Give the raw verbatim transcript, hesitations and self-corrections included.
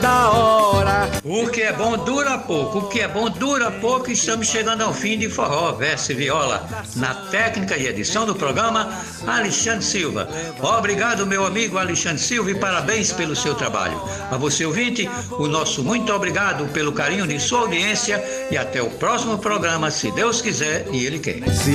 Da hora. O que é bom dura pouco, o que é bom dura pouco. Estamos chegando ao fim de Forró, Verso e Viola. Na técnica e edição do programa, Alexandre Silva. Obrigado, meu amigo Alexandre Silva, e parabéns pelo seu trabalho. A você, ouvinte, o nosso muito obrigado pelo carinho de sua audiência, e até o próximo programa, se Deus quiser e Ele quer.